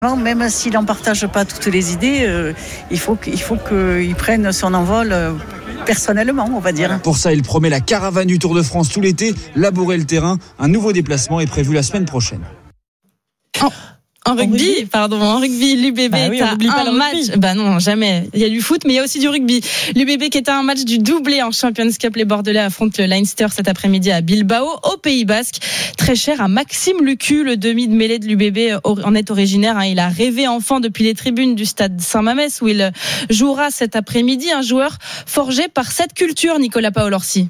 Non, même s'il n'en partage pas toutes les idées, il faut qu'il prenne son envol personnellement, on va dire. Pour ça, il promet la caravane du Tour de France tout l'été, labourer le terrain. Un nouveau déplacement est prévu la semaine prochaine. En rugby, l'UBB est à un match. Bah non, jamais. Il y a du foot, mais il y a aussi du rugby. L'UBB qui est à un match du doublé en Champions Cup. Les Bordelais affrontent le Leinster cet après-midi à Bilbao, au Pays Basque. Très cher à Maxime Lucu, le demi de mêlée de l'UBB en est originaire. Il a rêvé enfant depuis les tribunes du stade Saint-Mamès où il jouera cet après-midi. Un joueur forgé par cette culture, Nicolas Paolorsi.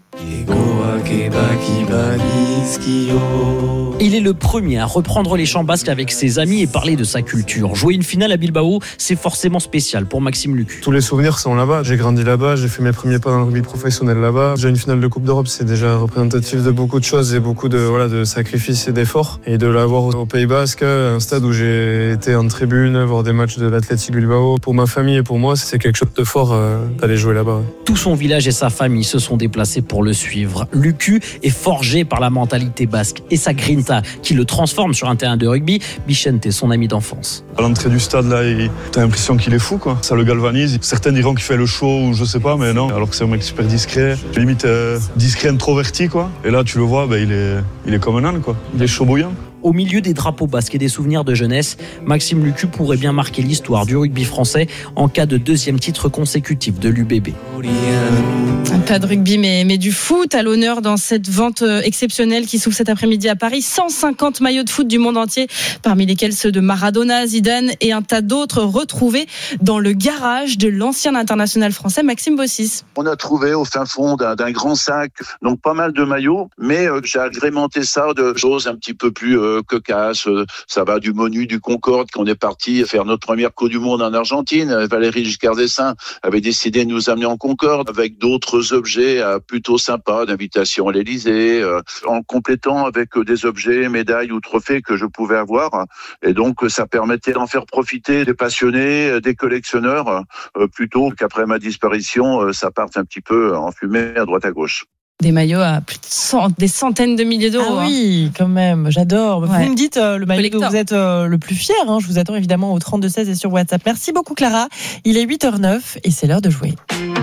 Il est le premier à reprendre les chants basques avec ses amis et parler de sa culture. Jouer une finale à Bilbao, c'est forcément spécial pour Maxime Lucu. Tous les souvenirs sont là-bas. J'ai grandi là-bas, j'ai fait mes premiers pas dans le rugby professionnel là-bas. Déjà une finale de Coupe d'Europe, c'est déjà représentatif de beaucoup de choses et beaucoup de sacrifices et d'efforts. Et de l'avoir au Pays Basque, un stade où j'ai été en tribune, voir des matchs de l'Athletic Bilbao. Pour ma famille et pour moi, c'est quelque chose de fort d'aller jouer là-bas. Tout son village et sa famille se sont déplacés pour le suivre. Lucu est forgé par la mentalité basque et sa grinta qui le transforme sur un terrain de rugby. Bichente, son ami d'enfance. À l'entrée du stade, là, t'as l'impression qu'il est fou, quoi. Ça le galvanise. Certains diront qu'il fait le show ou je sais pas, mais non. Alors que c'est un mec super discret, limite discret, introverti, quoi. Et là, tu le vois, il est comme un âne, quoi. Il est chaud bouillant. Au milieu des drapeaux basques et des souvenirs de jeunesse, Maxime Lucu pourrait bien marquer l'histoire du rugby français en cas de deuxième titre consécutif de l'UBB. Pas de rugby mais du foot à l'honneur dans cette vente exceptionnelle qui s'ouvre cet après-midi à Paris. 150 maillots de foot du monde entier, parmi lesquels ceux de Maradona, Zidane et un tas d'autres retrouvés dans le garage de l'ancien international français Maxime Bossis. On a trouvé au fin fond d'un grand sac donc pas mal de maillots, mais j'ai agrémenté ça de choses un petit peu plus cocasse. Ça va du Monu, du Concorde, qu'on est parti faire notre première Coupe du Monde en Argentine. Valéry Giscard d'Estaing avait décidé de nous amener en Concorde avec d'autres objets plutôt sympas, d'invitation à l'Élysée, en complétant avec des objets, médailles ou trophées que je pouvais avoir. Et donc, ça permettait d'en faire profiter des passionnés, des collectionneurs, plutôt qu'après ma disparition, ça parte un petit peu en fumée à droite à gauche. Des maillots à plus de des centaines de milliers d'euros. Ah oui, quand même, j'adore. Ouais. Vous me dites le maillot dont vous êtes le plus fier. Je vous attends évidemment au 3216 et sur WhatsApp. Merci beaucoup Clara. Il est 8h09 et c'est l'heure de jouer.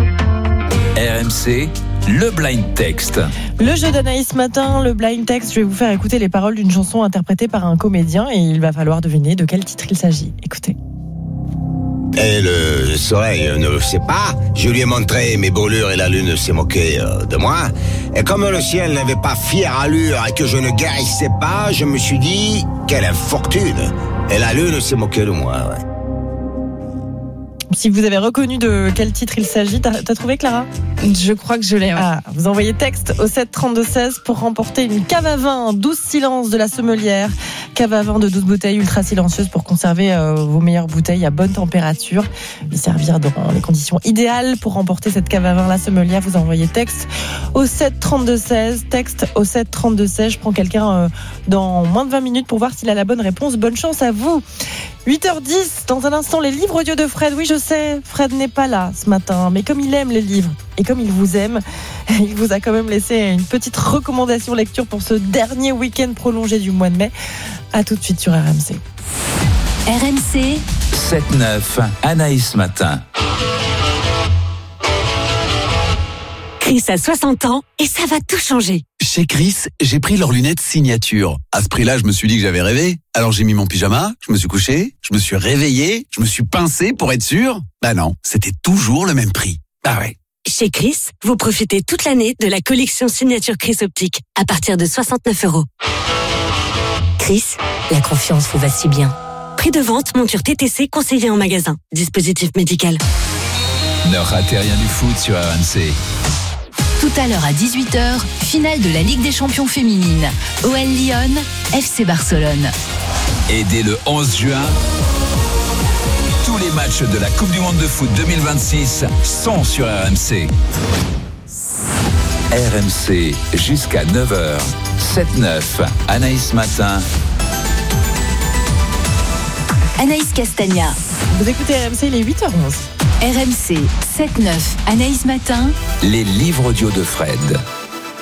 RMC, le blind text. Le jeu d'Anaïs ce matin, le blind text, je vais vous faire écouter les paroles d'une chanson interprétée par un comédien et il va falloir deviner de quel titre il s'agit. Écoutez. Et le soleil ne le sait pas. Je lui ai montré mes brûlures et la lune s'est moquée de moi. Et comme le ciel n'avait pas fière allure et que je ne guérissais pas, je me suis dit, quelle infortune. Et la lune s'est moquée de moi, ouais. Si vous avez reconnu de quel titre il s'agit, t'as trouvé Clara ? Je crois que je l'ai. Ouais. Vous envoyez texte au 732-16 pour remporter une cave à vin 12 silences de la Sommelière. Cave à vin de 12 bouteilles ultra silencieuses pour conserver vos meilleures bouteilles à bonne température. Les servir dans les conditions idéales pour remporter cette cave à vin la Sommelière. Vous envoyez texte au 732-16. Texte au 732-16. Je prends quelqu'un dans moins de 20 minutes pour voir s'il a la bonne réponse. Bonne chance à vous. 8h10, dans un instant, les livres audio de Fred. Oui, je sais, Fred n'est pas là ce matin, mais comme il aime les livres et comme il vous aime, il vous a quand même laissé une petite recommandation lecture pour ce dernier week-end prolongé du mois de mai. À tout de suite sur RMC. RMC 7-9, Anaïs Matin. Chris a 60 ans et ça va tout changer. Chez Chris, j'ai pris leurs lunettes signature. À ce prix-là, je me suis dit que j'avais rêvé. Alors j'ai mis mon pyjama, je me suis couché, je me suis réveillé, je me suis pincé pour être sûr. Bah non, c'était toujours le même prix. Ah ouais. Chez Chris, vous profitez toute l'année de la collection signature Chris Optique à partir de 69 €. Chris, la confiance vous va si bien. Prix de vente, monture TTC conseillée en magasin. Dispositif médical. Ne ratez rien du foot sur RMC. Tout à l'heure à 18h, finale de la Ligue des Champions féminine. OL Lyon, FC Barcelone. Et dès le 11 juin, tous les matchs de la Coupe du Monde de foot 2026 sont sur RMC. RMC jusqu'à 9h. 7-9, Anaïs Matin. Anaïs Castagna. Vous écoutez RMC, il est 8h11. RMC 7-9, Anaïs Matin. Les livres audio de Fred.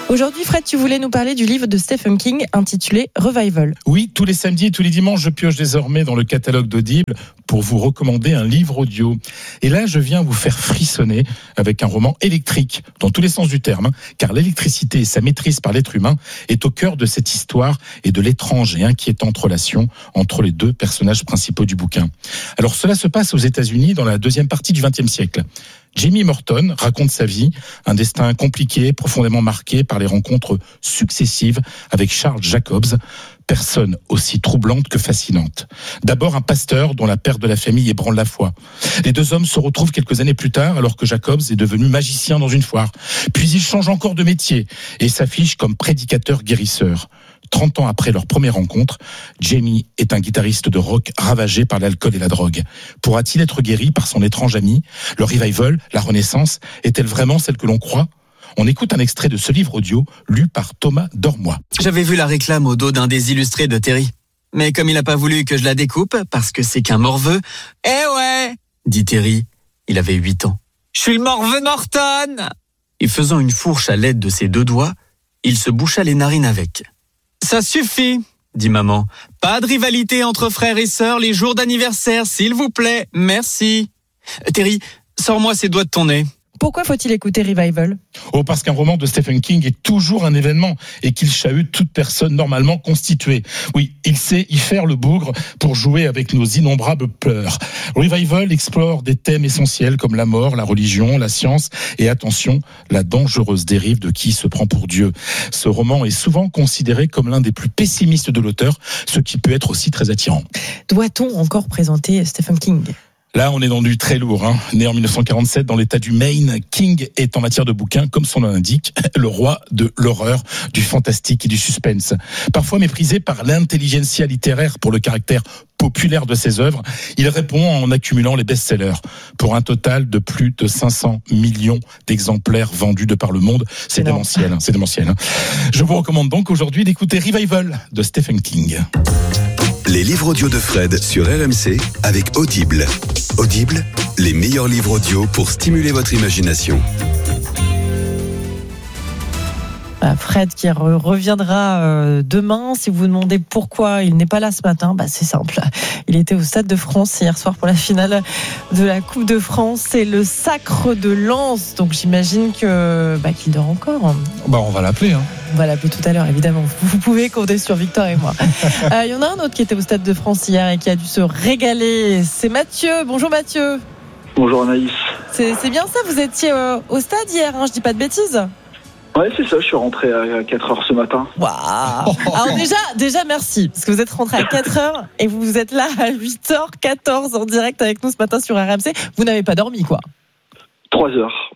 Aujourd'hui, Fred, tu voulais nous parler du livre de Stephen King intitulé Revival. Oui, tous les samedis et tous les dimanches, je pioche désormais dans le catalogue d'Audible pour vous recommander un livre audio. Et là, je viens vous faire frissonner avec un roman électrique, dans tous les sens du terme, car l'électricité et sa maîtrise par l'être humain est au cœur de cette histoire et de l'étrange et inquiétante relation entre les deux personnages principaux du bouquin. Alors, cela se passe aux États-Unis dans la deuxième partie du XXe siècle. Jimmy Morton raconte sa vie, un destin compliqué, profondément marqué par les rencontres successives avec Charles Jacobs, personne aussi troublante que fascinante. D'abord un pasteur dont la perte de la famille ébranle la foi. Les deux hommes se retrouvent quelques années plus tard alors que Jacobs est devenu magicien dans une foire. Puis il change encore de métier et s'affiche comme prédicateur guérisseur. 30 ans après leur première rencontre, Jamie est un guitariste de rock ravagé par l'alcool et la drogue. Pourra-t-il être guéri par son étrange ami ? Le revival, la renaissance, est-elle vraiment celle que l'on croit ? On écoute un extrait de ce livre audio lu par Thomas Dormois. J'avais vu la réclame au dos d'un des illustrés de Terry. Mais comme il n'a pas voulu que je la découpe, parce que c'est qu'un morveux, « Eh ouais !» dit Terry. Il avait 8 ans. « Je suis le morveux Norton !» Et faisant une fourche à l'aide de ses 2 doigts, il se boucha les narines avec. Ça suffit, dit maman. Pas de rivalité entre frères et sœurs les jours d'anniversaire, s'il vous plaît. Merci. Terry, sors-moi ces doigts de ton nez. Pourquoi faut-il écouter Revival ? Oh, parce qu'un roman de Stephen King est toujours un événement et qu'il chahute toute personne normalement constituée. Oui, il sait y faire le bougre pour jouer avec nos innombrables pleurs. Revival explore des thèmes essentiels comme la mort, la religion, la science et, attention, la dangereuse dérive de qui se prend pour Dieu. Ce roman est souvent considéré comme l'un des plus pessimistes de l'auteur, ce qui peut être aussi très attirant. Doit-on encore présenter Stephen King ? Là, on est dans du très lourd. Né en 1947 dans l'État du Maine, King est en matière de bouquins, comme son nom l'indique, le roi de l'horreur, du fantastique et du suspense. Parfois méprisé par l'intelligentsia littéraire pour le caractère populaire de ses œuvres, il répond en accumulant les best-sellers pour un total de plus de 500 millions d'exemplaires vendus de par le monde. C'est démentiel. Je vous recommande donc aujourd'hui d'écouter Revival de Stephen King. Les livres audio de Fred sur RMC avec Audible. Audible, les meilleurs livres audio pour stimuler votre imagination. Fred qui reviendra demain. Si vous vous demandez pourquoi il n'est pas là ce matin, c'est simple. Il était au Stade de France hier soir pour la finale de la Coupe de France. C'est le Sacre de Lens. Donc j'imagine qu'il dort encore. On va l'appeler. On va l'appeler tout à l'heure, évidemment. Vous pouvez compter sur Victor et moi. Il y en a un autre qui était au Stade de France hier et qui a dû se régaler. C'est Mathieu. Bonjour Mathieu. Bonjour Anaïs. C'est bien ça, vous étiez au stade hier, je dis pas de bêtises. Ouais, c'est ça, je suis rentré à 4h ce matin. Waouh. Alors déjà merci, parce que vous êtes rentré à 4h et vous êtes là à 8h14 en direct avec nous ce matin sur RMC. Vous n'avez pas dormi, quoi. 3 heures.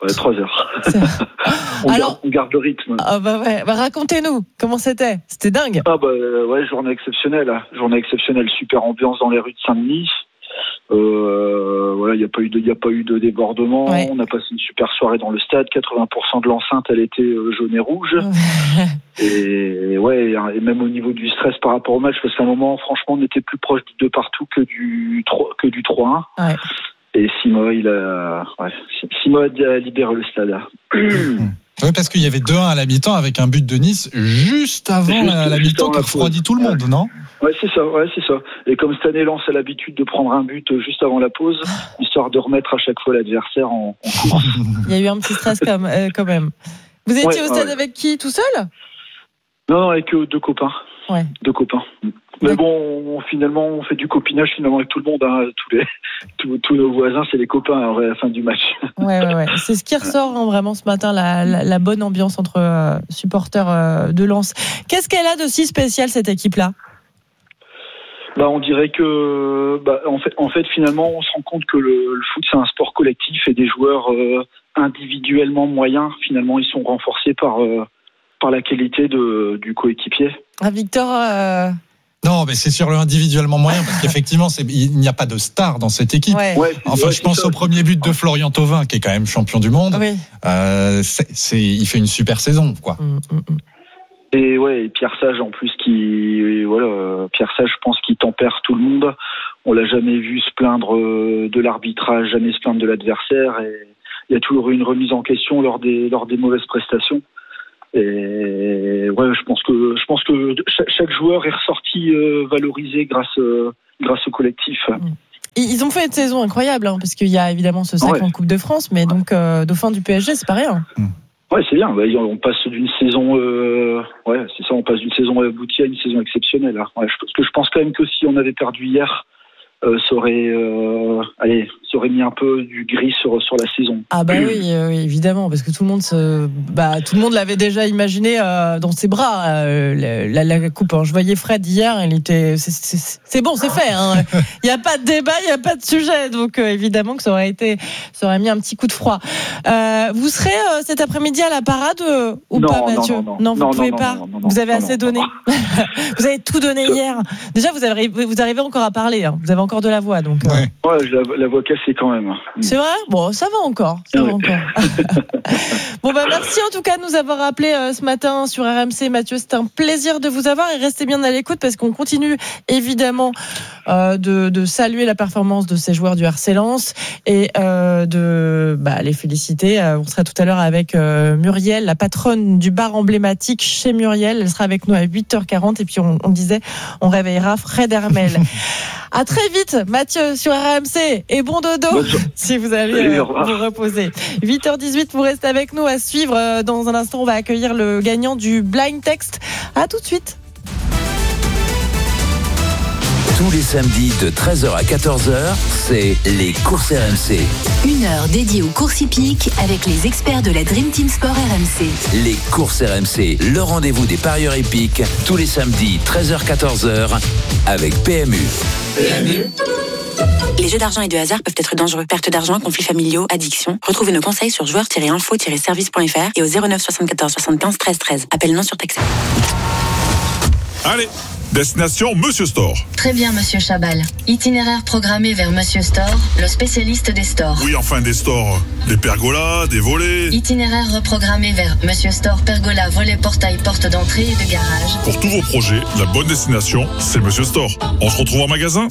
On garde le rythme. Racontez-nous, comment c'était ? C'était dingue. Journée exceptionnelle, super ambiance dans les rues de Saint-Denis. Il n'y a pas eu de débordement. Ouais. On a passé une super soirée dans le stade. 80% de l'enceinte, elle était jaune et rouge. Et même au niveau du stress par rapport au match, parce qu'à un moment, franchement, on était plus proche de partout que du 3-1. Ouais. Et Simo a libéré le stade. Oui, parce qu'il y avait 2-1 à la mi-temps avec un but de Nice juste avant la mi-temps qui refroidit tout le monde, non ? Ouais, c'est ça. Et comme cette année, Lens a l'habitude de prendre un but juste avant la pause, histoire de remettre à chaque fois l'adversaire en course. Il y a eu un petit stress quand même. Vous étiez au stade avec qui ? Tout seul ? Non, avec 2 copains. Ouais. 2 copains. Mais bon, finalement, on fait du copinage avec tout le monde. Tous nos voisins, c'est les copains à la fin du match. Ouais. C'est ce qui ressort vraiment ce matin, la bonne ambiance entre supporters de Lens. Qu'est-ce qu'elle a de si spécial, cette équipe-là ? On dirait que, en fait, finalement, on se rend compte que le foot, c'est un sport collectif et des joueurs individuellement moyens, finalement, ils sont renforcés par la qualité du coéquipier. Victor. Non, mais c'est sur le individuellement moyen, parce qu'effectivement, il n'y a pas de star dans cette équipe. Ouais. Je pense au premier but de Florian Thauvin, qui est quand même champion du monde. Oui. Il fait une super saison, quoi. Et Pierre Sage, en plus, Pierre Sage, je pense qu'il tempère tout le monde. On l'a jamais vu se plaindre de l'arbitrage, jamais se plaindre de l'adversaire. Et il y a toujours eu une remise en question lors des mauvaises prestations. Et ouais, je pense que chaque joueur est ressorti valorisé grâce au collectif. Ils ont fait une saison incroyable, hein, parce qu'il y a évidemment ce sacre en Coupe de France, mais donc dauphin du PSG, c'est pas rien. Ouais, c'est bien. On passe d'une saison, on passe d'une saison aboutie à une saison exceptionnelle. Ouais, je pense quand même que si on avait perdu hier, ça aurait mis un peu du gris sur la saison. Ah bah oui, évidemment, parce que tout le monde l'avait déjà imaginé dans ses bras, la coupe. Je voyais Fred hier, c'est bon, c'est fait. Hein. Il n'y a pas de débat, il n'y a pas de sujet, donc évidemment que ça aurait mis un petit coup de froid. Vous serez cet après-midi à la parade ou pas, Mathieu? Non, vous ne pouvez pas. Vous avez assez donné. Vous avez tout donné hier. Déjà, vous arrivez encore à parler. Hein. Vous avez encore de la voix, donc. Ouais, la voix cassée quand même. C'est vrai? Bon, ça va encore. Bon, merci en tout cas de nous avoir appelé ce matin sur RMC. Mathieu, c'était un plaisir de vous avoir et restez bien à l'écoute parce qu'on continue évidemment de saluer la performance de ces joueurs du RC Lens et de les féliciter. On sera tout à l'heure avec Muriel, la patronne du bar emblématique chez Muriel. Elle sera avec nous à 8h40 et puis on disait on réveillera Fred Hermel. À très vite, Mathieu, sur RMC. Et bon dodo, si vous allez vous reposer. 8h18, vous restez avec nous à suivre. Dans un instant, on va accueillir le gagnant du Blind Text. À tout de suite. Tous les samedis de 13h à 14h, c'est les courses RMC. Une heure dédiée aux courses hippiques avec les experts de la Dream Team Sport RMC. Les courses RMC, le rendez-vous des parieurs hippiques, tous les samedis 13h-14h avec PMU. Les jeux d'argent et de hasard peuvent être dangereux. Perte d'argent, conflits familiaux, addiction. Retrouvez nos conseils sur joueurs-info-service.fr et au 09 74 75 13 13. Appel non surtaxé. Allez, destination Monsieur Store. Très bien, Monsieur Chabal. Itinéraire programmé vers Monsieur Store, le spécialiste des stores. Oui, enfin des stores. Des pergolas, des volets. Itinéraire reprogrammé vers Monsieur Store, pergola, volet, portail, porte d'entrée et de garage. Pour tous vos projets, la bonne destination, c'est Monsieur Store. On se retrouve en magasin.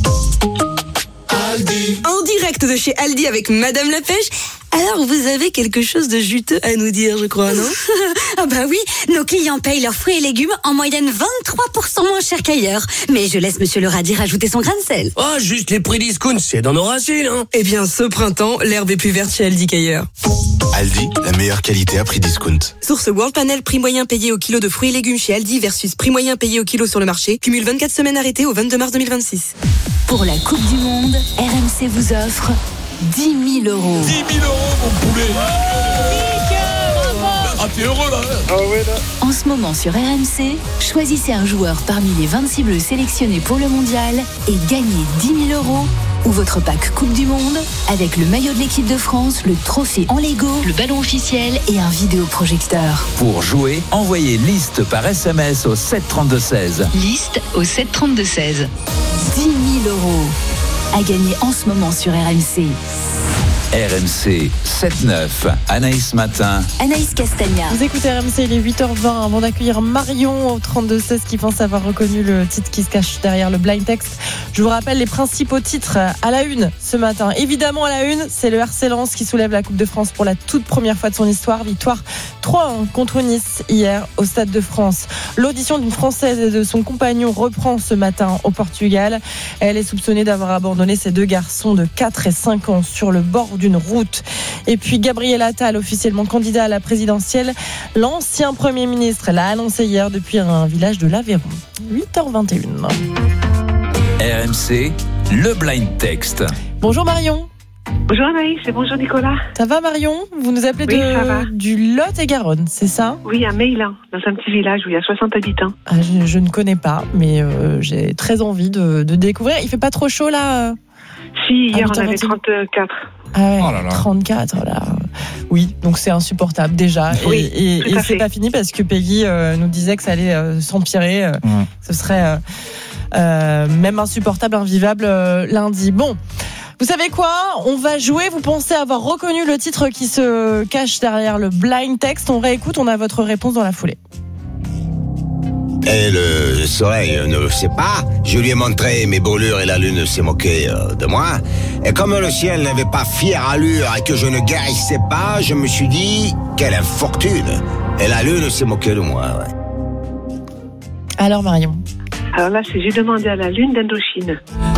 Aldi. En direct de chez Aldi avec Madame la Pêche. Alors, vous avez quelque chose de juteux à nous dire, je crois, non? Ah bah oui, nos clients payent leurs fruits et légumes en moyenne 23% moins cher qu'ailleurs. Mais je laisse Monsieur le radis rajouter son grain de sel. Oh, juste les prix discount, c'est dans nos racines, hein. Eh bien, ce printemps, l'herbe est plus verte chez Aldi qu'ailleurs. Aldi, la meilleure qualité à prix discount. Source World Panel, prix moyen payé au kilo de fruits et légumes chez Aldi versus prix moyen payé au kilo sur le marché. Cumule 24 semaines arrêtées au 22 mars 2026. Pour la Coupe du Monde, RMC vous offre 10 000 euros. 10 000 euros, mon poulet. Ah, t'es heureux, là. Ah ouais, là. En ce moment sur RMC, choisissez un joueur parmi les 26 bleus sélectionnés pour le mondial et gagnez 10 000 euros ou votre pack Coupe du Monde avec le maillot de l'équipe de France, le trophée en Lego, le ballon officiel et un vidéoprojecteur. Pour jouer, envoyez liste par SMS au 732-16. Liste au 732-16. 10 000 euros à gagner en ce moment sur RMC. RMC 7-9, Anaïs Matin, Anaïs Castagna. Vous écoutez RMC, il est 8h20 avant d'accueillir Marion au 32-16 qui pense avoir reconnu le titre qui se cache derrière le blind text. Je vous rappelle les principaux titres à la une ce matin. Évidemment à la une, c'est le RC Lens qui soulève la Coupe de France pour la toute première fois de son histoire. Victoire 3-1 contre Nice hier au Stade de France. L'audition d'une Française et de son compagnon reprend ce matin au Portugal. Elle est soupçonnée d'avoir abandonné ses deux garçons de 4 et 5 ans sur le bord d'une route. Et puis Gabriel Attal, officiellement candidat à la présidentielle, l'ancien Premier ministre l'a annoncé hier depuis un village de l'Aveyron. 8h21. RMC, le blind text. Bonjour Marion. Bonjour Anaïs et bonjour Nicolas. Ça va Marion? Vous nous appelez du Lot-et-Garonne, c'est ça? Oui, à Meilin, dans un petit village où il y a 60 habitants. Ah, je ne connais pas, mais j'ai très envie de découvrir. Il fait pas trop chaud là? Si, hier on avait 34. Ah ouais, oh là là. 34 là. Oui, donc c'est insupportable déjà. Oui, et c'est pas fini parce que Peggy nous disait que ça allait s'empirer. Ce serait même insupportable, invivable lundi. Bon, vous savez quoi? On va jouer. Vous pensez avoir reconnu le titre qui se cache derrière le blind text? On réécoute, on a votre réponse dans la foulée. Et le soleil ne sait pas. Je lui ai montré mes brûlures et la lune s'est moquée de moi. Et comme le ciel n'avait pas fière allure et que je ne guérissais pas, je me suis dit, quelle infortune. Et la Lune s'est moquée de moi, ouais. Alors Marion. Alors là, j'ai demandé à la Lune d'Indochine.